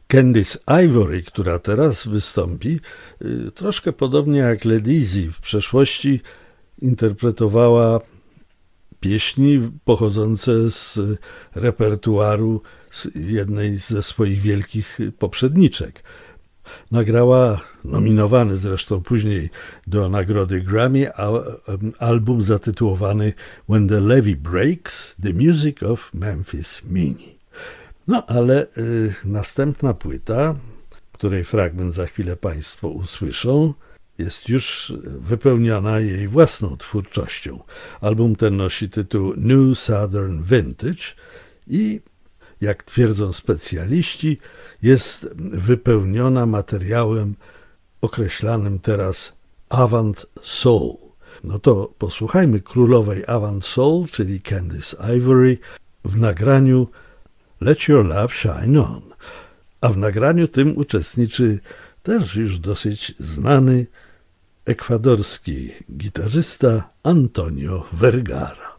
Candice Ivory, która teraz wystąpi, troszkę podobnie jak Ledisi w przeszłości interpretowała pieśni pochodzące z repertuaru z jednej ze swoich wielkich poprzedniczek. Nagrała, nominowany zresztą później do nagrody Grammy, album zatytułowany When the Levee Breaks, The Music of Memphis Minnie. No ale następna płyta, której fragment za chwilę Państwo usłyszą, jest już wypełniona jej własną twórczością. Album ten nosi tytuł New Southern Vintage i, jak twierdzą specjaliści, jest wypełniona materiałem określanym teraz Avant Soul. No to posłuchajmy królowej Avant Soul, czyli Candice Ivory, w nagraniu Let Your Love Shine On. A w nagraniu tym uczestniczy też już dosyć znany ekwadorski gitarzysta Antonio Vergara.